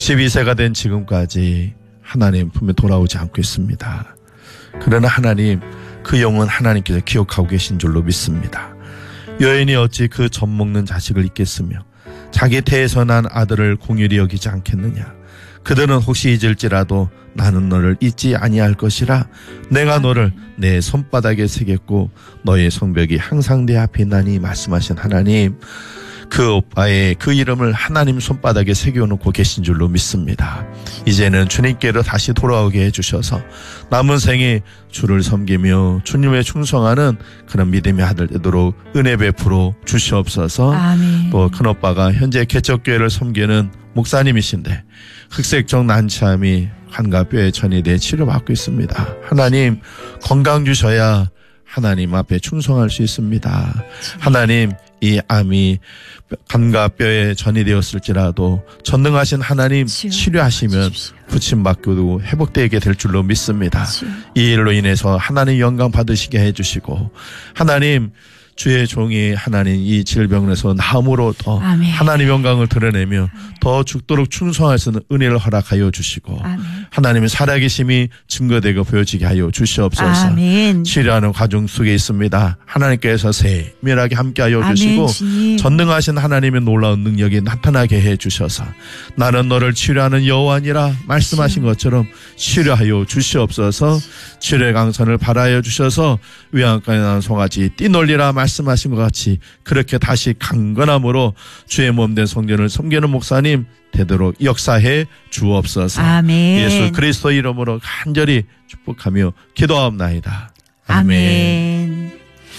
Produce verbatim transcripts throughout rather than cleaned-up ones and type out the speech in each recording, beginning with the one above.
십이 세가 된 지금까지 하나님 품에 돌아오지 않고 있습니다. 그러나 하나님, 그 영혼 하나님께서 기억하고 계신 줄로 믿습니다. 여인이 어찌 그 젖 먹는 자식을 잊겠으며 자기 태에서 난 아들을 공일히 여기지 않겠느냐. 그들은 혹시 잊을지라도 나는 너를 잊지 아니할 것이라. 내가 너를 내 손바닥에 새겼고 너의 성벽이 항상 내 앞에 있나니 말씀하신 하나님, 그 오빠의 그 이름을 하나님 손바닥에 새겨놓고 계신 줄로 믿습니다. 이제는 주님께로 다시 돌아오게 해주셔서 남은 생에 주를 섬기며 주님의 충성하는 그런 믿음의 아들 되도록 은혜 베풀어 주시옵소서. 또 큰오빠가 현재 개척교회를 섬기는 목사님이신데 흑색적 난치암이 환과 뼈에 전이돼 치료받고 있습니다. 하나님, 건강 주셔야 하나님 앞에 충성할 수 있습니다. 하나님, 이 암이 간과 뼈에 전이 되었을지라도 전능하신 하나님 치료하시면 부침받고도 회복되게 될 줄로 믿습니다. 이 일로 인해서 하나님 영광 받으시게 해주시고, 하나님 주의 종이 하나님 이 질병에서 나음으로 더 아멘. 하나님 영광을 드러내며 아멘. 더 죽도록 충성할 수 있는 은혜를 허락하여 주시고 아멘. 하나님의 살아계심이 증거되고 보여지게 하여 주시옵소서. 아멘. 치료하는 과정 속에 있습니다. 하나님께서 세밀하게 함께하여 아멘. 주시고 주님. 전능하신 하나님의 놀라운 능력이 나타나게 해주셔서 나는 너를 치료하는 여호와니라 말씀하신 것처럼 치료하여 주시옵소서. 치료의 강선을 발하여 주셔서 외양간에 나는 송아지 띠놀리라 말씀하신 것 같이 그렇게 다시 강건함으로 주의 몸된 성전을 섬기는 목사님 되도록 역사해 주옵소서. 아멘. 예수 그리스도 이름으로 간절히 축복하며 기도하옵나이다. 아멘. 아멘.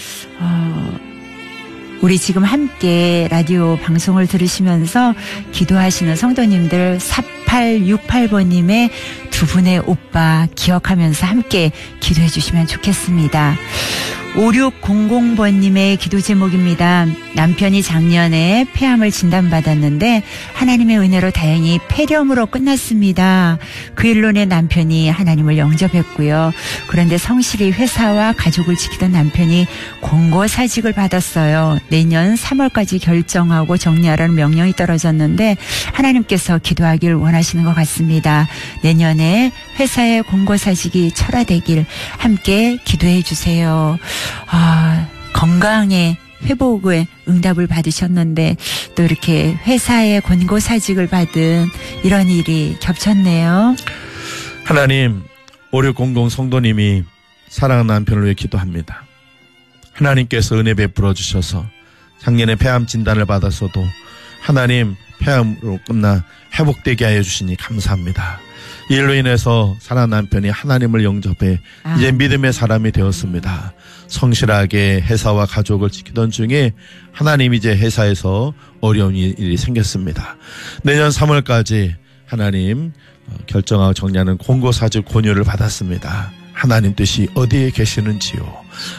어, 우리 지금 함께 라디오 방송을 들으시면서 기도하시는 성도님들 사팔육팔 번님의 두 분의 오빠 기억하면서 함께 기도해 주시면 좋겠습니다. 오육공공 번님의 기도 제목입니다. 남편이 작년에 폐암을 진단받았는데 하나님의 은혜로 다행히 폐렴으로 끝났습니다. 그 일로 내 남편이 하나님을 영접했고요. 그런데 성실히 회사와 가족을 지키던 남편이 권고사직을 받았어요. 내년 삼월까지 결정하고 정리하라는 명령이 떨어졌는데 하나님께서 기도하길 원하시는 것 같습니다. 내년에 회사의 권고사직이 철화되길 함께 기도해 주세요. 아, 건강에 회복의 응답을 받으셨는데 또 이렇게 회사의 권고사직을 받은 이런 일이 겹쳤네요. 하나님, 오육공공 성도님이 사랑하는 남편을 위해 기도합니다. 하나님께서 은혜 베풀어 주셔서 작년에 폐암 진단을 받았어도 하나님 폐암으로 끝나 회복되게 하여 주시니 감사합니다. 이 일로 인해서 사랑하는 남편이 하나님을 영접해 아. 이제 믿음의 사람이 되었습니다. 성실하게 회사와 가족을 지키던 중에 하나님 이제 회사에서 어려운 일이 생겼습니다. 내년 삼월까지 하나님 결정하고 정리하는 권고사직 권유를 받았습니다. 하나님 뜻이 어디에 계시는지요?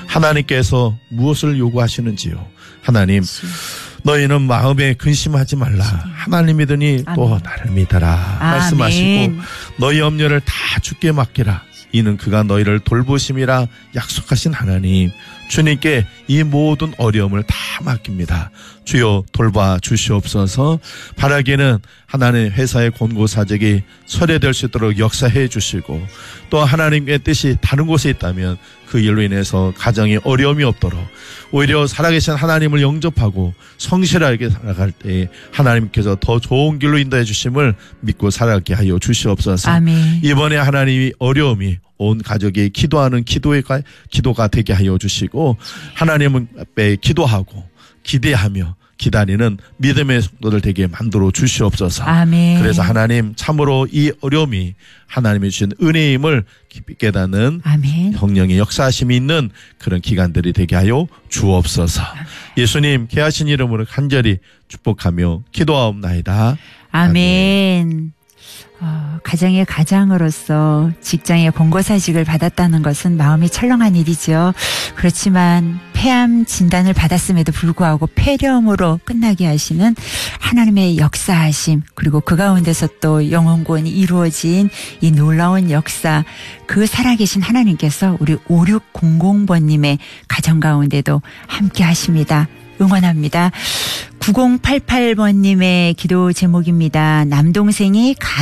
하나님께서 무엇을 요구하시는지요? 하나님, 너희는 마음에 근심하지 말라. 하나님 믿으니 아멘. 또 나를 믿어라. 아멘. 말씀하시고 너희 염려를 다 주께 맡기라. 이는 그가 너희를 돌보심이라 약속하신 하나님. 주님께 이 모든 어려움을 다 맡깁니다. 주여 돌봐 주시옵소서. 바라기는 하나님의 회사의 권고사직이 철회될 수 있도록 역사해 주시고 또 하나님의 뜻이 다른 곳에 있다면 그 일로 인해서 가정에 어려움이 없도록 오히려 살아계신 하나님을 영접하고 성실하게 살아갈 때 하나님께서 더 좋은 길로 인도해 주심을 믿고 살아가게 하여 주시옵소서. 아멘. 이번에 하나님이 어려움이 온 가족이 기도하는 기도의 기도가 되게 하여 주시고 하나님 앞에 기도하고 기대하며 기다리는 믿음의 성도들 되게 만들어 주시옵소서. 아멘. 그래서 하나님 참으로 이 어려움이 하나님이 주신 은혜임을 깊이 깨닫는 아멘. 성령의 역사하심이 있는 그런 기간들이 되게 하여 주옵소서. 아멘. 예수님 귀하신 이름으로 간절히 축복하며 기도하옵나이다. 아멘. 아멘. 어, 가정의 가장으로서 직장의 권고사직을 받았다는 것은 마음이 철렁한 일이죠. 그렇지만 폐암 진단을 받았음에도 불구하고 폐렴으로 끝나게 하시는 하나님의 역사하심, 그리고 그 가운데서 또 영혼구원이 이루어진 이 놀라운 역사, 그 살아계신 하나님께서 우리 오육공공 번님의 가정 가운데도 함께 하십니다. 응원합니다. 구공팔팔 번님의 기도 제목입니다. 남동생이 가